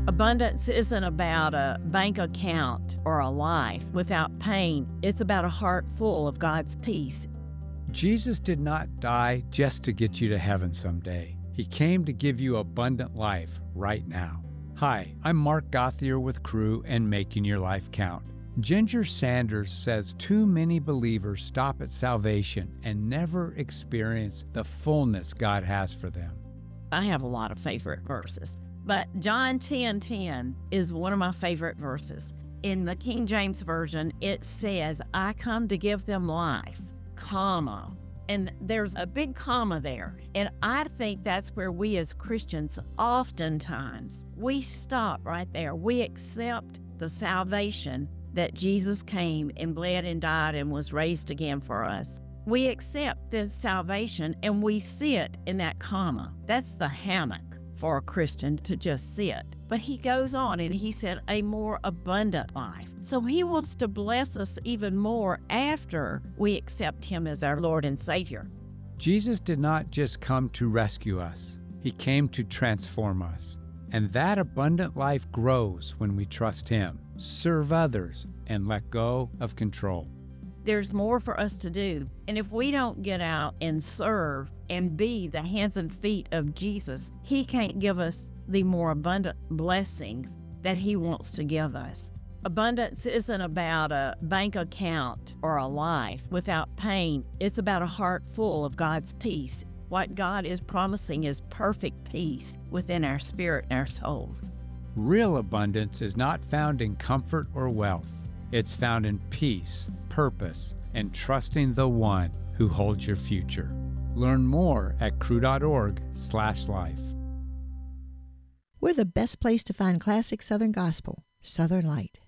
Abundance isn't about a bank account or a life without pain. It's about a heart full of God's peace. Jesus did not die just to get you to heaven someday. He came to give you abundant life right now. Hi, I'm Mark Gauthier with Cru and Making Your Life Count. Ginger Sanders says too many believers stop at salvation and never experience the fullness God has for them. I have a lot of favorite verses, but John 10:10 is one of my favorite verses. In the King James Version, it says, I come to give them life, comma. And there's a big comma there. And I think that's where we as Christians oftentimes, we stop right there. We accept the salvation that Jesus came and bled and died and was raised again for us. We accept this salvation and we sit in that comma. That's the hammock for a Christian to just sit. But he goes on and he said, a more abundant life. So he wants to bless us even more after we accept him as our Lord and Savior. Jesus did not just come to rescue us. He came to transform us. And that abundant life grows when we trust him, serve others, and let go of control. There's more for us to do. And if we don't get out and serve and be the hands and feet of Jesus, he can't give us the more abundant blessings that he wants to give us. Abundance isn't about a bank account or a life without pain. It's about a heart full of God's peace. What God is promising is perfect peace within our spirit and our souls. Real abundance is not found in comfort or wealth. It's found in peace, purpose, and trusting the one who holds your future. Learn more at cru.org/life. We're the best place to find classic Southern gospel, Southern Light.